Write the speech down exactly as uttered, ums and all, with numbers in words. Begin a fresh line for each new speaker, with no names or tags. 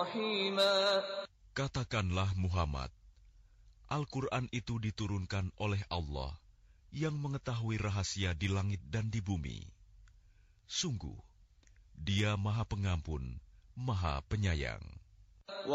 Katakanlah Muhammad, Al-Quran itu diturunkan oleh Allah yang mengetahui rahasia di langit dan di bumi. Sungguh, Dia Maha Pengampun, Maha Penyayang.